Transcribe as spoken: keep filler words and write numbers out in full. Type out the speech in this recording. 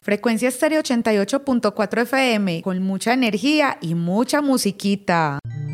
Frecuencia Estéreo ochenta y ocho punto cuatro F M, con mucha energía y mucha musiquita.